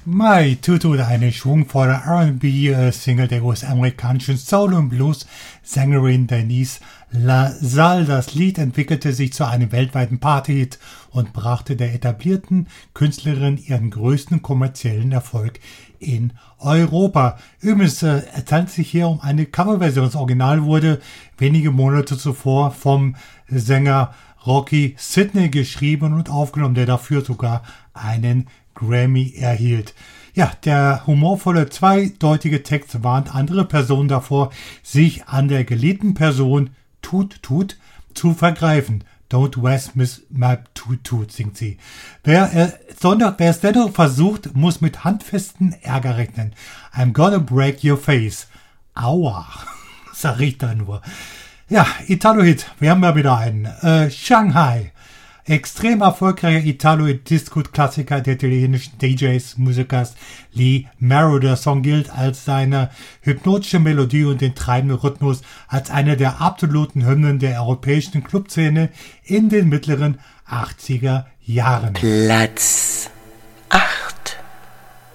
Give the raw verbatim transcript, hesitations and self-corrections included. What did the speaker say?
My Tutu, eine schwungvolle R and B-Single der US-amerikanischen Soul- und Blues-Sängerin Denise LaSalle. Das Lied entwickelte sich zu einem weltweiten Partyhit und brachte der etablierten Künstlerin ihren größten kommerziellen Erfolg in Europa. Übrigens äh, es handelt sich hier um eine Coverversion. Das Original wurde wenige Monate zuvor vom Sänger Rocky Sidney geschrieben und aufgenommen, der dafür sogar einen Grammy erhielt. Ja, der humorvolle zweideutige Text warnt andere Personen davor, sich an der geliebten Person tut tut zu vergreifen. Don't waste miss my tut tut, singt sie. Wer, äh, sondern, wer es dennoch versucht, muss mit handfesten Ärger rechnen. I'm gonna break your face. Aua, sag ich da nur. Ja, Italo-Hit, wir haben ja wieder einen. Äh, Shanghai. Extrem erfolgreicher Italo-Disco-Klassiker der italienischen D Js, Musikers Lee Marrow. Der Song gilt als seine hypnotische Melodie und den treibenden Rhythmus als eine der absoluten Hymnen der europäischen Clubszene in den mittleren achtziger Jahren. Platz